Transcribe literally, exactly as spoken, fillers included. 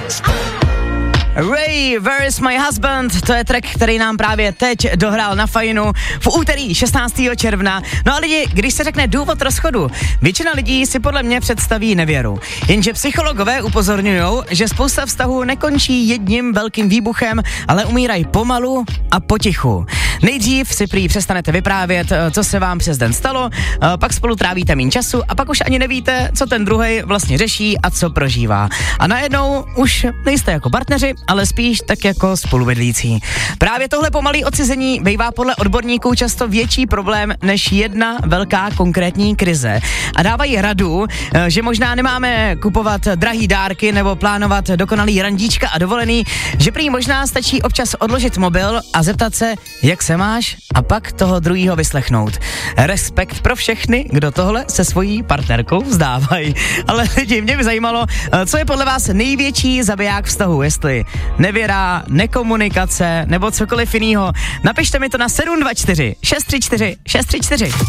Ray, Where is my husband? To je track, který nám právě teď dohrál na Fajnu v úterý šestnáctého června. No a lidi, když se řekne důvod rozchodu, většina lidí si podle mě představí nevěru. Jenže psychologové upozorňují, že spousta vztahů nekončí jedním velkým výbuchem, ale umírají pomalu a potichu. Nejdřív si prý přestanete vyprávět, co se vám přes den stalo, pak spolu trávíte méně času a pak už ani nevíte, co ten druhej vlastně řeší a co prožívá. A najednou už nejste jako partneři, ale spíš tak jako spolubydlící. Právě tohle pomalý odcizení bývá podle odborníků často větší problém než jedna velká konkrétní krize. A dávají radu, že možná nemáme kupovat drahý dárky nebo plánovat dokonalý randíčka a dovolený, že prý možná stačí občas odložit mobil a zeptat se, jak se máš, a pak toho druhýho vyslechnout. Respekt pro všechny, kdo tohle se svojí partnerkou vzdávají. Ale lidi, mě by zajímalo, co je podle vás největší zabiják vztahu, jestli nevěra, nekomunikace nebo cokoliv jinýho. Napište mi to na sedm dva čtyři šest tři čtyři šest tři čtyři.